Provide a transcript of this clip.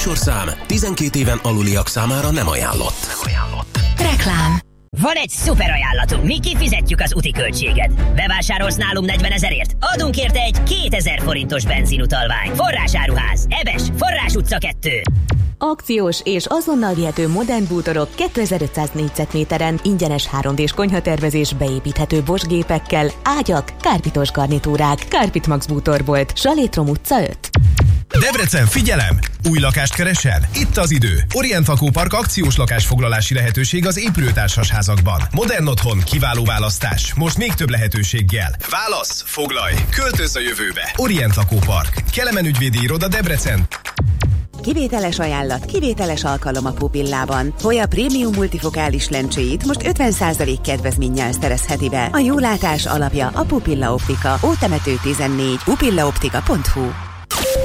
műsorszám 12 éven aluliak számára nem ajánlott. Reklám. Van egy szuper ajánlatunk, mi kifizetjük az úti költséget. Bevásárolsz nálunk 40 000-ért? Adunk érte egy 2000 forintos benzinutalvány. Forrásáruház, Ebes, Forrás utca 2. Akciós és azonnal vihető modern bútorok 2500 négyzetméteren, ingyenes 3D-s konyhatervezés beépíthető Bosch gépekkel, ágyak, kárpitos garnitúrák, Kárpit Max bútorbolt, Salétrom utca 5. Debrecen, figyelem! Új lakást keresel? Itt az idő. Orient Lakópark akciós lakásfoglalási lehetőség az épülőtársasházakban. Modern otthon, kiváló választás. Most még több lehetőséggel. Válasz, foglalj, költözz a jövőbe. Orient Lakópark. Kelemen ügyvédi iroda, Debrecen. Kivételes ajánlat, kivételes alkalom a Pupillában. Hoya prémium multifokális lencséit most 50% kedvezménnyel szerezheti be. A jólátás alapja a Pupilla Optika. Ótemető 14, pupillaoptika.hu.